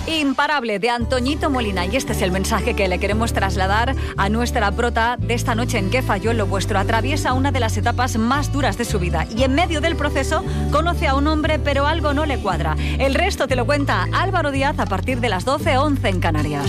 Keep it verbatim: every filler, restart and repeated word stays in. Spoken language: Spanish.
Imparable, de Antoñito Molina. Y este es el mensaje que le queremos trasladar a nuestra prota de esta noche en ¿Qué falló en lo vuestro? Atraviesa una de las etapas más duras de su vida y en medio del proceso conoce a un hombre, pero algo no le cuadra. El resto te lo cuenta Álvaro Díaz a partir de las doce once en Canarias.